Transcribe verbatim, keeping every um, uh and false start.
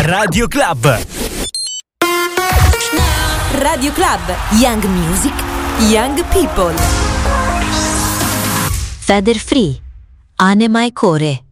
Radio Club. Radio Club, Young Music, Young People. Feder Free, Anima e Core.